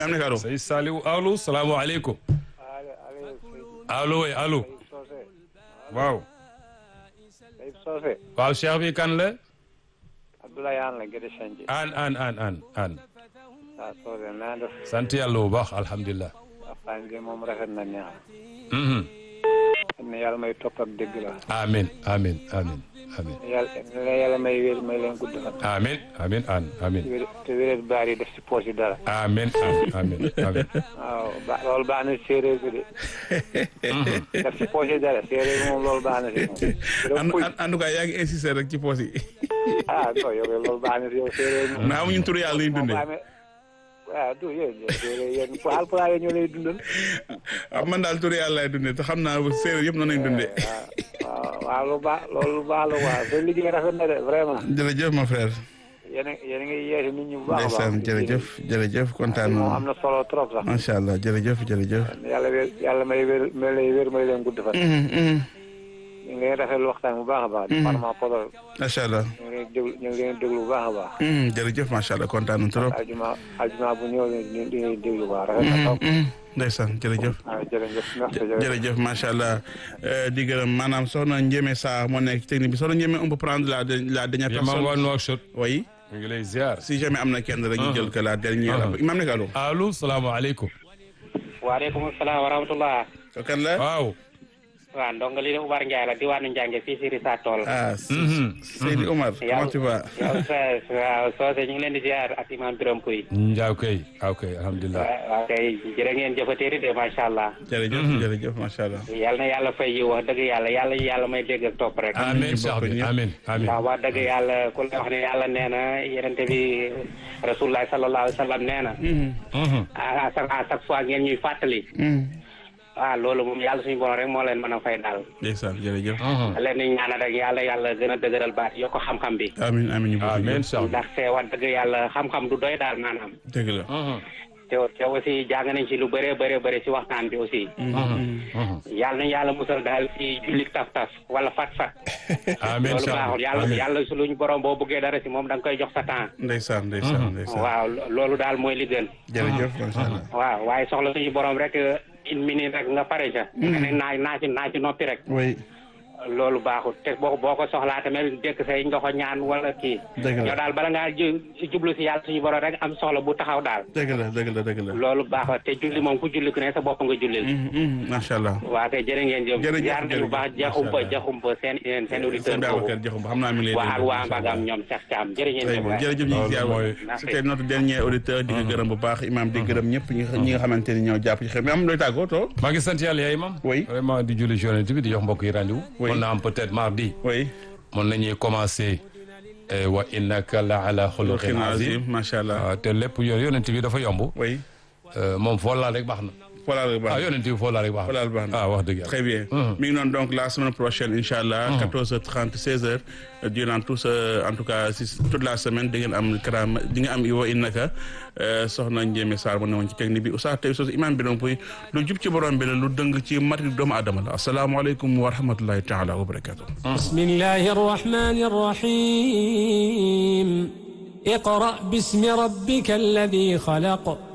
am na allo Sey Saliou allo salaamaaleykum. allo allo. waaw. waaw cheikh bi kan la. Abdoulaye Anne la Gédé Chantier. an. waaw Socé naa def. sant yàlla bu baax alhamdulilah. waxtaan bi moom rafet na neex. ne yàlla may topp ak dégg la. amiin. yàlla may wér may leen gudd fan. amiin amiin. te wéret baar yi def si poos yi dara. amiin. waaw loolu baax na séeréer bi de. def si poos yi dara séeréer bi moom loolu baax na si moom. en tout cas yaa ngi insister rek ci poos yi. non yow loolu baax na si yow séeréer bi. mais amuñu tur yàlla ñuy dundee. waaw du yéen Haalpulaar ñoo lay dundal. man daal tur yàlla lay dundee te xam naa séeréer yëpp noonu lañ dundee. waaw lu baax loolu lu baax la waaw seen liggéey rafet na de vraiment. jërëjëf ma frère. yéen a ngi yeesi nit ñi bu baax a baax. ndeysaan jërëjëf kontaan moom am na solo trop sax. macha allah jërëjëf. yàlla may wér may leen gudd fan. ñu ngi leen rafetlu waxtaan bu baax a baax. département Podor. macha allah. ñu ngi leen déglu bu baax a baax. jërëjëf macha allah kontaan na trop. aljuma bu ñëw ñu ngi déglu bu baax rafet na trop. ndeysaan jërëjëf. jërëjëf macha allah di gërëm maanaam soxna Ndiémé Sarr moo nekk technique bi soxna Ndiémé on peut prendre la dernière personne. oui. ñu ngi lay ziar. si jamais am na kenn rek ñu jël que la dernière. imam nekk allo. allo salaamaaleykum. waaleykum salaam wa rahmatullah. kan la. waaw. waaw ndongo li de Umar Ndiaye la diwaanu Ndiange fii si Rissa Tool. Seydi Umar. comment tu vas. waaw Socé ñu ngi leen di ziar ak imam Birame Pouy. Ndiaye kay alhamdulilah. waaw kay jërë ngeen jëfateeri de macha allah. jërëjëf macha allah. yal na yàlla fay yi wax dëgg yàlla may dégg ak topp rek. amiin sax bi amiin. waaw wax dëgg yàlla ku la wax ne yàlla nee na yenente bi rasulullah sallallahu alayhi wa sallam nee na. à chaque fois ngeen ñuy fàttali. waaw loolu moom yàlla suñu borom rek moo leen mën a fay daal. ndeysaan jërëjëf. leen di ñaanal rek yàlla gën a dëgëral baat yokk xam-xam bi. amiin ndax see wax dëgg yàlla xam-xam du doy daal maanaam. dëgg la. te aussi jàng nañ ci lu bëree ci waxtaan bi aussi. yàlla nañu yàlla musal daal ci jullit taf wala fat. amiin loolu baaxul yàlla su luñu borom boo bëggee dara si moom da nga koy jox sa temps. ndeysaan. waaw loolu daal mooy li gën. jërëjëf macha allah. waaw waaye soxla suñu borom rek une minute rek nga pare ca. nga ne naa ci noppi rek. oui. loolu baaxul te boo ko soxlaa tamit dëkk say nga ko ñaan wala kii. dëgg la yow daal bala ngaa jublu si yàlla suñu borom rek am soxla bu taxaw daal. dëgg la. loolu baaxul te julli moom ku julli ku ne sa bopp nga jullil. macha allah. waa kay jërë ngeen jëf. jaar nañu bu baax jaxumpa seen auditeur boobu. xam naa mi ngi lay waa ak waa Mbagam ñoom Cheikh Thiam jërë ngeen jëf. jërëjëf ñu ngi ziar c'était notre dernier auditeur di nga gërëm bu baax imam di gërëm ñëpp ñi nga xamante ni ñoo jàpp ci xew mi am looy tàggoo too. maa ngi sant yàlla yaay imam. oui vraiment di julli journée bi di jox mbokk yi rendez-vous. oui on a peut-être mardi. oui mën nañuy commencer. wa innaka la ala xuluqin azim macha allah. te lépp yonent bi dafa yomb. oui. moom foo laal rek baax na. yonent bi foo laal rek baax na. wax dëgg yàlla. très bien. mi ngi noonu donc la semaine prochaine incha allah. 14h30 16h. durant tout ce en tout cas si toute la semaine di ngeen am karaama di nga am wa innaka soxna Ndiémé Sarr mu ne woon ci technique bi oustaz tey sos imam Birame Pouy lu jub ci borom bi la lu dëng ci mati doomu aadama la asalaamaaleykum wa rahmatullahi taala wa barakatuh. bismillahi rahmani rahim. iqra bismi rabbika alladi xalaq